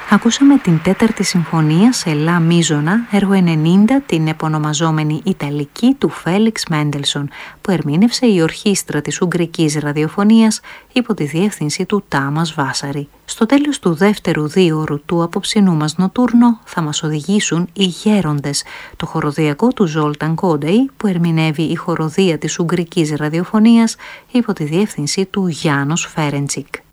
Ακούσαμε την τέταρτη συμφωνία σε λα μίζωνα, έργο 90, την επωνομαζόμενη Ιταλική του Φέλιξ Μέντελσον, που ερμήνευσε η ορχήστρα της Ουγγρικής Ραδιοφωνίας υπό τη διεύθυνση του Τάμας Βάσαρη. Στο τέλος του δεύτερου δίωρου του απόψινού μας νοτούρνο θα μας οδηγήσουν οι Γέροντες, το χοροδιακό του Ζόλταν Κόντεϊ, που ερμηνεύει η χοροδία της Ουγγρικής Ραδιοφωνίας υπό τη διεύθυνση του Γιάννος Φέρεντσικ.